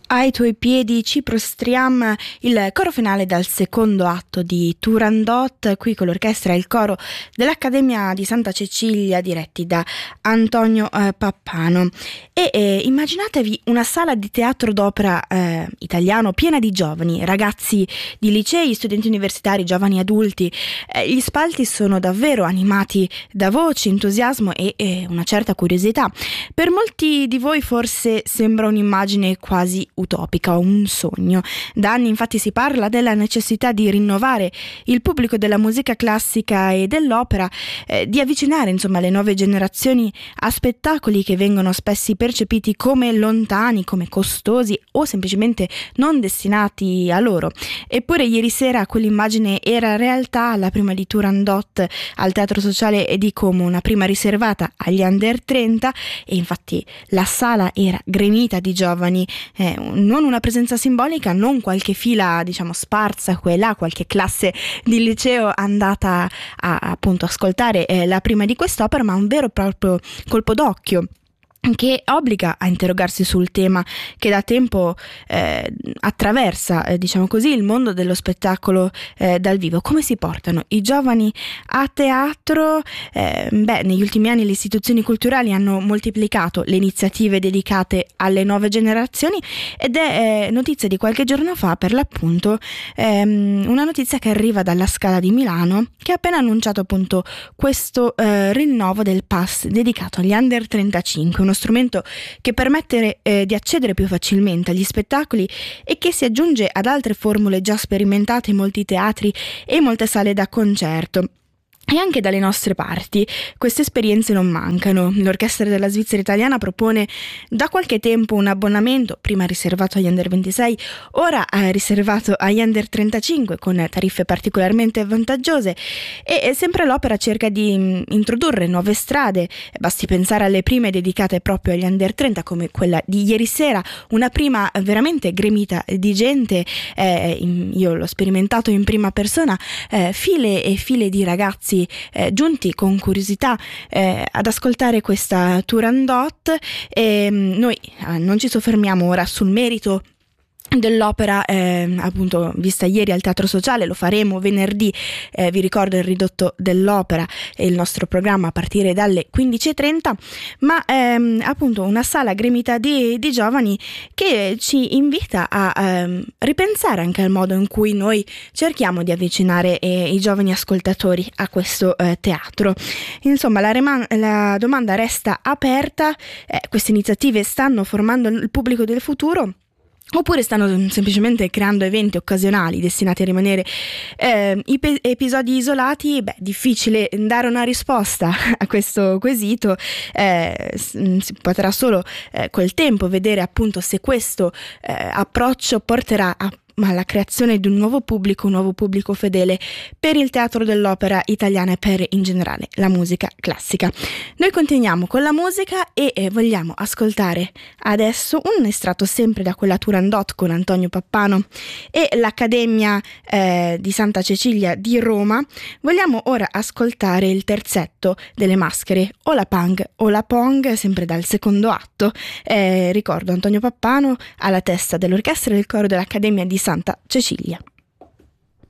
Ai tuoi piedi ci prostriamo, il coro finale dal secondo atto di Turandot, qui con l'orchestra e il coro dell'Accademia di Santa Cecilia diretti da Antonio Pappano. E immaginatevi una sala di teatro d'opera italiano piena di giovani, ragazzi di licei, studenti universitari, giovani adulti. Gli spalti sono davvero animati da voci, entusiasmo e una certa curiosità. Per molti di voi forse sembra un'immagine quasi utopica, un sogno. Da anni infatti si parla della necessità di rinnovare il pubblico della musica classica e dell'opera, di avvicinare insomma le nuove generazioni a spettacoli che vengono spesso percepiti come lontani, come costosi o semplicemente non destinati a loro. Eppure ieri sera quell'immagine era realtà, la prima di Turandot al Teatro Sociale di Como, una prima riservata agli under 30, e infatti la sala era gremita di giovani, non una presenza simbolica, non qualche fila diciamo sparsa qua e là, qualche classe di liceo andata a appunto ascoltare la prima di quest'opera, ma un vero e proprio colpo d'occhio che obbliga a interrogarsi sul tema che da tempo attraversa, diciamo così, il mondo dello spettacolo dal vivo. Come si portano i giovani a teatro? Negli ultimi anni le istituzioni culturali hanno moltiplicato le iniziative dedicate alle nuove generazioni ed è notizia di qualche giorno fa, per l'appunto, una notizia che arriva dalla Scala di Milano, che ha appena annunciato appunto questo rinnovo del pass dedicato agli under 35, uno strumento che permette di accedere più facilmente agli spettacoli e che si aggiunge ad altre formule già sperimentate in molti teatri e molte sale da concerto. E anche dalle nostre parti queste esperienze non mancano. L'Orchestra della Svizzera Italiana propone da qualche tempo un abbonamento, prima riservato agli under 26, ora riservato agli under 35, con tariffe particolarmente vantaggiose, e sempre l'opera cerca di introdurre nuove strade. Basti pensare alle prime dedicate proprio agli under 30, come quella di ieri sera, una prima veramente gremita di gente, io l'ho sperimentato in prima persona, file e file di ragazzi giunti con curiosità ad ascoltare questa Turandot. Noi non ci soffermiamo ora sul merito dell'opera appunto vista ieri al Teatro Sociale, lo faremo venerdì, vi ricordo il ridotto dell'opera e il nostro programma a partire dalle 15:30, ma appunto una sala gremita di giovani che ci invita a ripensare anche al modo in cui noi cerchiamo di avvicinare i giovani ascoltatori a questo teatro. Insomma la domanda resta aperta: queste iniziative stanno formando il pubblico del futuro? Oppure stanno semplicemente creando eventi occasionali destinati a rimanere episodi isolati? Difficile dare una risposta a questo quesito, si potrà solo col tempo vedere appunto se questo approccio porterà alla creazione di un nuovo pubblico fedele per il teatro dell'opera italiana e per in generale la musica classica. Noi continuiamo con la musica e vogliamo ascoltare adesso un estratto sempre da quella Turandot con Antonio Pappano e l'Accademia di Santa Cecilia di Roma. Vogliamo ora ascoltare il terzetto delle maschere, o la Pang o la Pong, sempre dal secondo atto. Ricordo Antonio Pappano alla testa dell'orchestra e del coro dell'Accademia di Santa Cecilia.